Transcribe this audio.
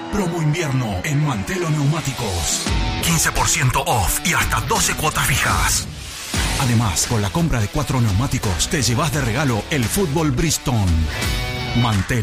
Promo invierno en Mantelo Neumáticos. 15% off y hasta 12 cuotas fijas. Además, con la compra de 4 neumáticos te llevas de regalo el fútbol Bridgestone. Mantelo.